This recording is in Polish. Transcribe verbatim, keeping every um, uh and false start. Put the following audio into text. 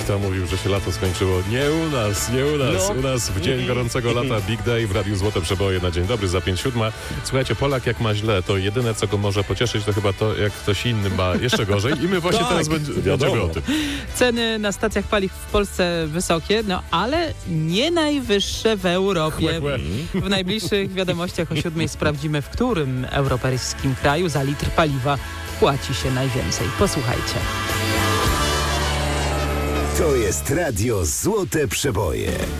Kto mówił, że się lato skończyło? Nie u nas, nie u nas. No. U nas w dzień gorącego lata Big Day w Radiu Złote Przeboje na dzień dobry za pięć siódma. Słuchajcie, Polak jak ma źle, to jedyne co go może pocieszyć to chyba to, jak ktoś inny ma jeszcze gorzej i my właśnie Tak, teraz będzie, będziemy o tym. Ceny na stacjach paliw w Polsce wysokie, no ale nie najwyższe w Europie. Chłe, chłe. W najbliższych wiadomościach o siódmej sprawdzimy, w którym europejskim kraju za litr paliwa płaci się najwięcej. Posłuchajcie. To jest Radio Złote Przeboje.